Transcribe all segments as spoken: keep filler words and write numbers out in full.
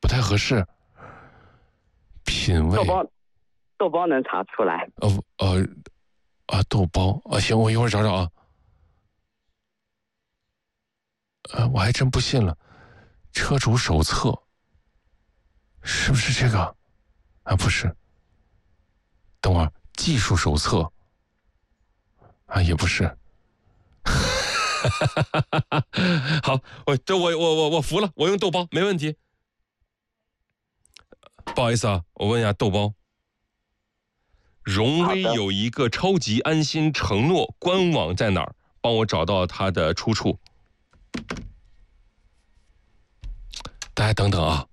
不太合适。品味豆包，豆包能查出来。 呃呃啊，豆包啊，行，我一会儿找找啊。呃，我还真不信了，车主手册是不是这个？啊，不是。等会儿，技术手册啊，也不是。好，我这我我我我服了，我用豆包没问题。不好意思啊，我问一下豆包，荣威有一个超级安心承诺官网在哪儿？帮我找到它的出处。大家等等啊。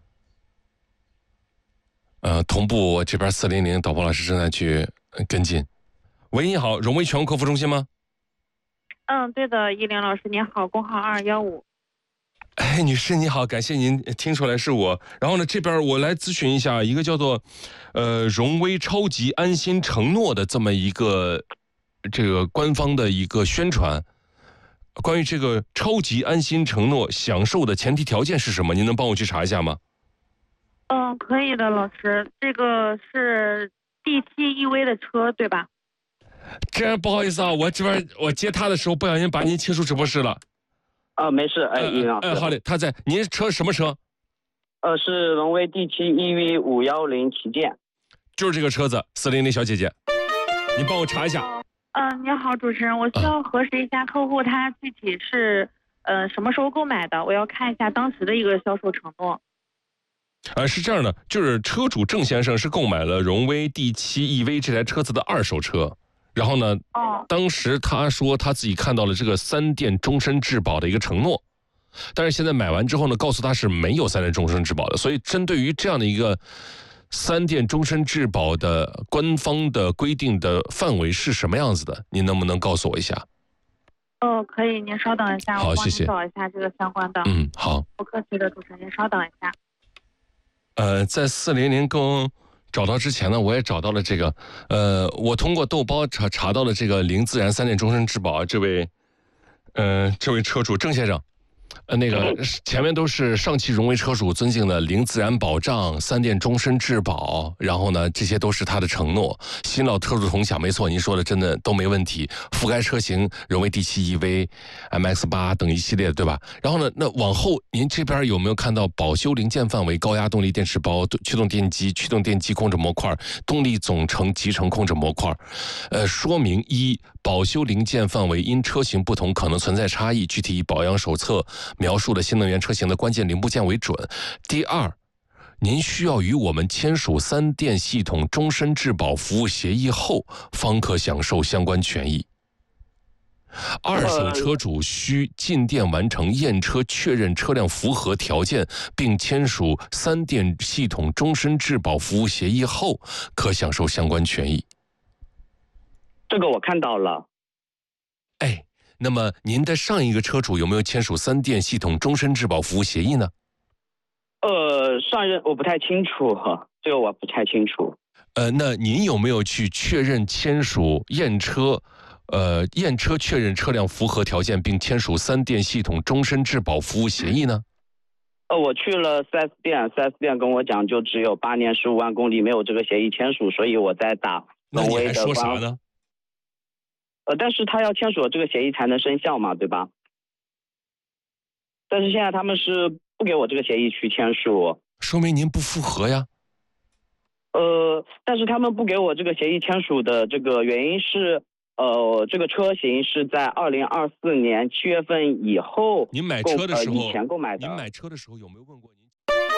呃，同步我这边四零零导播老师正在去跟进。喂，你好，荣威全国客服中心吗？ 嗯，对的，依林老师您好，工号二幺五。 哎，女士你好，感谢您听出来是我。然后呢，这边我来咨询一下一个叫做呃荣威超级安心承诺的这么一个这个官方的一个宣传。关于这个超级安心承诺享受的前提条件是什么？您能帮我去查一下吗？ 嗯，可以的，老师，这个是 D 七 E V 的车对吧？ 这样不好意思啊，我这边我接他的时候不小心把您请出直播室了。 啊，没事，哎，依林老师。 哎，好嘞，他在。您车什么车？ 呃，是荣威 D 七 E V 五一零旗舰。 就是这个车子，四零零小姐姐，您帮我查一下。 嗯，你好，主持人，我需要核实一下客户他具体是呃什么时候购买的，我要看一下当时的一个销售承诺。 呃，是这样的，就是车主郑先生是购买了荣威 D 七 E V 这台车子的二手车，然后呢， 哦， 当时他说他自己看到了这个三电终身质保的一个承诺，但是现在买完之后呢，告诉他是没有三电终身质保的，所以针对于这样的一个三电终身质保的官方的规定的范围是什么样子的，您能不能告诉我一下？ 哦，可以，您稍等一下， 好， 我帮谢谢。 您找一下这个相关的。 嗯，好。 不客气的，主持人，您稍等一下。 呃，在四零零跟找到之前呢，我也找到了这个，呃，我通过豆包查查到了这个零自燃三电终身质保，这位，呃，这位车主郑先生。呃，那个前面都是上汽荣威车主尊敬的零自燃保障、三电终身质保，然后呢，这些都是他的承诺。新老车主同享，没错，您说的真的都没问题。覆盖车型荣威 D 七 E V、M X 八等一系列，对吧？然后呢，那往后您这边有没有看到保修零件范围、高压动力电池包、驱动电机、驱动电机控制模块、动力总成集成控制模块？呃，说明一，保修零件范围因车型不同可能存在差异，具体以保养手册描述的新能源车型的关键零部件为准。第二，您需要与我们签署三电系统终身质保服务协议后，方可享受相关权益。二手车主需进店完成验车确认车辆符合条件，并签署三电系统终身质保服务协议后，可享受相关权益。 这个我看到了。 哎，那么您的上一个车主有没有签署三电系统终身质保服务协议呢？ 呃，上任我不太清楚，这个我不太清楚。 呃，那您有没有去确认签署验车，呃，验车确认车辆符合条件，并签署三电系统终身质保服务协议呢？ 呃，我去了 四 S 店， 四 S 店跟我讲就只有八年十五万公里，没有这个协议签署，所以我在打荣威的。 那你还说啥呢？ 呃，但是他要签署这个协议才能生效嘛，对吧？但是现在他们是不给我这个协议去签署， 说明您不符合呀。 呃，但是他们不给我这个协议签署的这个原因是，呃，这个车型是在二零二四年七月份以后， 您买车的时候， 呃、以前购买的。 您买车的时候有没有问过您？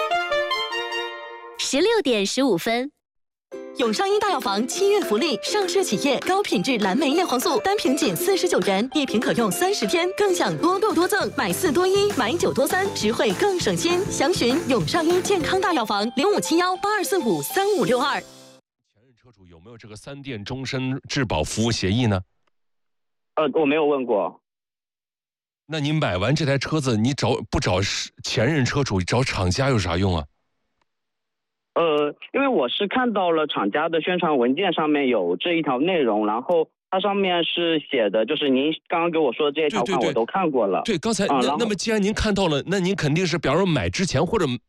十六点十五分。 永上一大药房七月福利，上市企业高品质蓝莓叶黄素单瓶仅四十九元，一瓶可用三十天，更享多购多赠，买四多一，买九多三，实惠更省心。详询永上一健康大药房零五七幺八二四五三五六二。 前任车主有没有这个三电终身质保服务协议呢？ 呃，我没有问过。 那你买完这台车子，你找不找前任车主，找厂家有啥用啊？ 呃，因为我是看到了厂家的宣传文件上面有这一条内容，然后它上面是写的，就是您刚刚给我说的这些条款我都看过了。 对，刚才、 啊、 那那么既然您看到了，那您肯定是，比方说买之前或者